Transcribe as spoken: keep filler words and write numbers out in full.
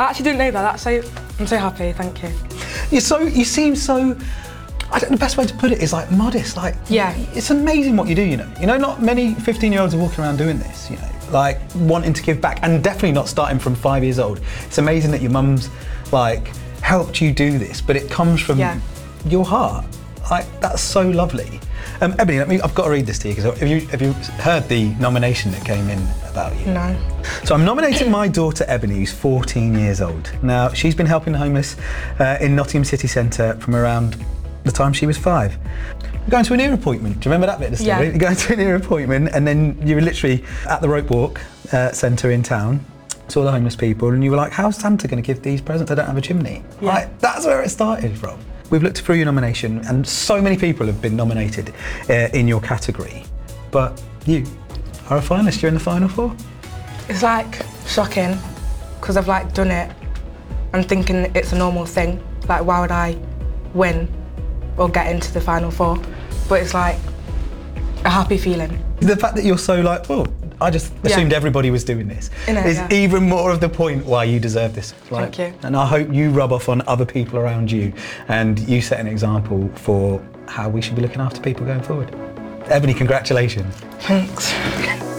I actually didn't know that. That's so, I'm so happy, thank you. You're so, you seem so, I don't know, the best way to put it is like modest. Like, yeah. It's amazing what you do, you know. You know, not many fifteen year olds are walking around doing this, you know, like wanting to give back, and definitely not starting from five years old. It's amazing that your mum's like helped you do this, but it comes from yeah. your heart. Like, that's so lovely. Um, Ebony, let me, I've got to read this to you, because have you, have you heard the nomination that came in about you? No. So I'm nominating my daughter Ebony, who's fourteen years old. Now, she's been helping the homeless uh, in Nottingham City Centre from around the time she was five. You're going to an ear appointment. Do you remember that bit of the story? Yeah. You're going to an ear appointment, and then you were literally at the Rope Walk uh, Centre in town, saw the homeless people, and you were like, how's Santa going to give these presents? I don't have a chimney. Yeah. Like, that's where it started from. We've looked through your nomination, and so many people have been nominated uh, in your category, but you are a finalist. You're in the final four. It's like shocking, because I've like done it and thinking it's a normal thing. Like, why would I win or get into the final four? But it's like a happy feeling. The fact that you're so like, oh, I just assumed yeah. everybody was doing this know, is yeah. even more of the point why you deserve this. Like, Thank you. And I hope you rub off on other people around you, and you set an example for how we should be looking after people going forward. Ebony, congratulations. Thanks.